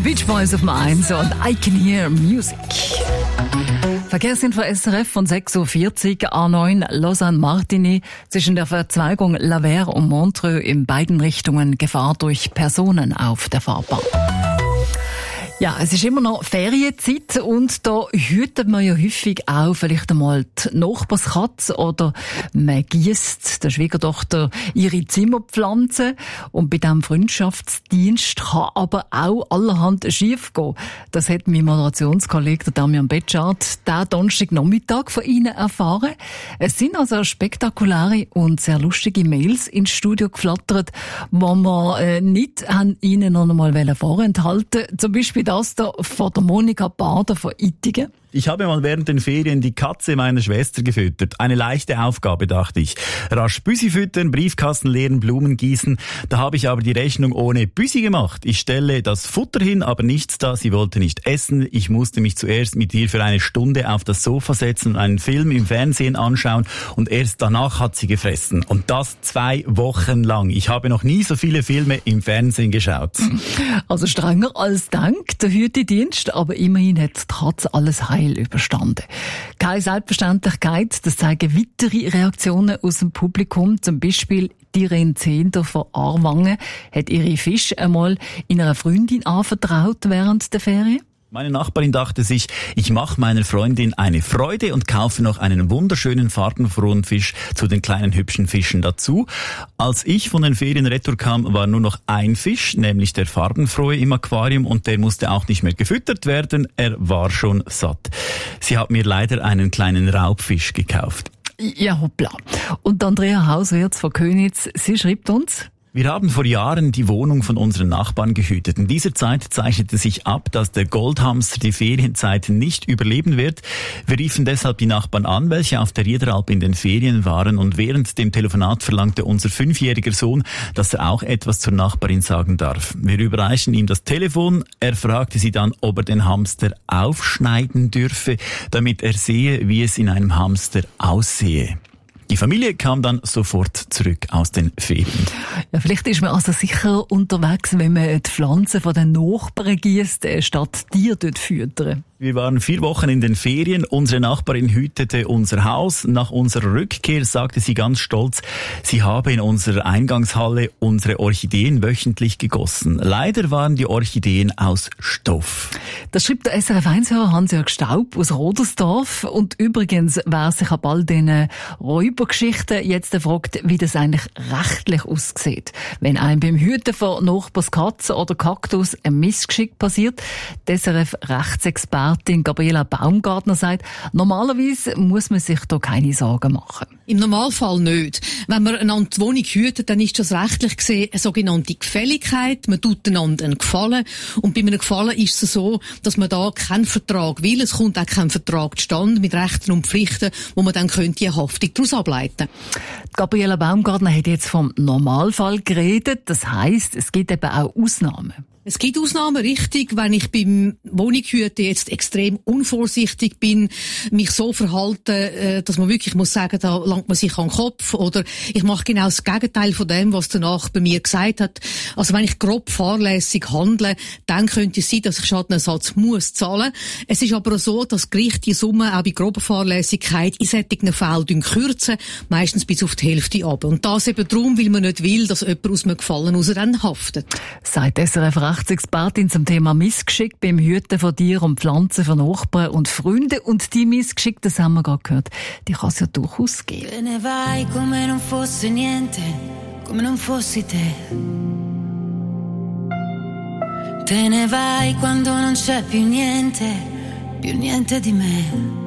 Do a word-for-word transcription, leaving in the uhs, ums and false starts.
Beach Boys auf dem eins und I Can Hear Music. Verkehrsinfo S R F von sechs Uhr vierzig, A neun Lausanne-Martigny, zwischen der Verzweigung La Verre und Montreux in beiden Richtungen Gefahr durch Personen auf der Fahrbahn. Ja, es ist immer noch Ferienzeit und da hütet man ja häufig auch vielleicht einmal die Nachbarskatze oder man gießt der Schwiegertochter ihre Zimmerpflanzen und bei diesem Freundschaftsdienst kann aber auch allerhand schief gehen. Das hat mein Moderationskollege Damian Betschart diesen Donnerstagnachmittag von Ihnen erfahren. Es sind also spektakuläre und sehr lustige Mails ins Studio geflattert, die wir äh, nicht haben Ihnen noch einmal vorenthalten wollen. Zum Beispiel das da von der Monika Bader von Ittigen. Ich habe mal während den Ferien die Katze meiner Schwester gefüttert. Eine leichte Aufgabe, dachte ich. Rasch Büsi füttern, Briefkasten leeren, Blumen gießen. Da habe ich aber die Rechnung ohne Büsi gemacht. Ich stelle das Futter hin, aber nichts da. Sie wollte nicht essen. Ich musste mich zuerst mit ihr für eine Stunde auf das Sofa setzen und einen Film im Fernsehen anschauen. Und erst danach hat sie gefressen. Und das zwei Wochen lang. Ich habe noch nie so viele Filme im Fernsehen geschaut. Also strenger als Dank, der Hütedienst. Aber immerhin hat die Katze alles heil überstanden. Keine Selbstverständlichkeit, das zeigen weitere Reaktionen aus dem Publikum. Zum Beispiel die Irene Zehnder von Aarwangen hat ihre Fische einmal in einer Freundin anvertraut während der Ferien. Meine Nachbarin dachte sich, ich mache meiner Freundin eine Freude und kaufe noch einen wunderschönen farbenfrohen Fisch zu den kleinen hübschen Fischen dazu. Als ich von den Ferien retour kam, war nur noch ein Fisch, nämlich der farbenfrohe im Aquarium und der musste auch nicht mehr gefüttert werden, er war schon satt. Sie hat mir leider einen kleinen Raubfisch gekauft. Ja, hoppla. Und Andrea Hauswirz von Köniz, sie schreibt uns: Wir haben vor Jahren die Wohnung von unseren Nachbarn gehütet. In dieser Zeit zeichnete sich ab, dass der Goldhamster die Ferienzeit nicht überleben wird. Wir riefen deshalb die Nachbarn an, welche auf der Riederalp in den Ferien waren, und während dem Telefonat verlangte unser fünfjähriger Sohn, dass er auch etwas zur Nachbarin sagen darf. Wir überreichen ihm das Telefon. Er fragte sie dann, ob er den Hamster aufschneiden dürfe, damit er sehe, wie es in einem Hamster aussehe. Die Familie kam dann sofort zurück aus den Ferien. Ja, vielleicht ist man also sicher unterwegs, wenn man die Pflanzen von den Nachbarn gießt, statt Tiere dort füttern. Wir waren vier Wochen in den Ferien. Unsere Nachbarin hütete unser Haus. Nach unserer Rückkehr sagte sie ganz stolz, sie habe in unserer Eingangshalle unsere Orchideen wöchentlich gegossen. Leider waren die Orchideen aus Stoff. Das schreibt der S R F eins-Hörer Hans-Jörg Staub aus Rodersdorf. Und übrigens, wer sich ab all diesen Räubergeschichten jetzt fragt, wie das eigentlich rechtlich aussieht. Wenn einem beim Hüten von Nachbarskatze oder Kaktus ein Missgeschick passiert, der S R F-Rechtsexperte Gabriela Baumgartner sagt, normalerweise muss man sich da keine Sorgen machen. Im Normalfall nicht. Wenn man einander die Wohnung hütet, dann ist das rechtlich gesehen eine sogenannte Gefälligkeit. Man tut einander einen Gefallen. Und bei einem Gefallen ist es so, dass man da keinen Vertrag will. Es kommt auch kein Vertrag zustande mit Rechten und Pflichten, wo man dann könnte eine Haftung daraus ableiten. Gabriela Baumgartner hat jetzt vom Normalfall geredet. Das heisst, es gibt eben auch Ausnahmen. Es gibt Ausnahmen, richtig, wenn ich beim Wohnungshüten jetzt extrem unvorsichtig bin, mich so verhalte, dass man wirklich muss sagen, da langt man sich an den Kopf, oder ich mache genau das Gegenteil von dem, was danach bei mir gesagt hat. Also wenn ich grob fahrlässig handle, dann könnte es sein, dass ich Schadenersatz muss zahlen. Es ist aber auch so, dass Gerichte die Summe auch bei grober Fahrlässigkeit in solchen Fällen kürzen, meistens bis auf die Hälfte ab. Und das eben darum, weil man nicht will, dass jemand aus einem Gefallen raus dann haftet. Sagt S R F Rechtsexpertin zum Thema Missgeschick beim Hüten von Tieren und Pflanzen von Nachbarn und Freunden. Und die Missgeschick, das haben wir gerade gehört, die kann es ja durchaus geben. Te ne vai come non fosse niente, come non fossi te. Te ne vai quando non c'è più niente, più niente di me.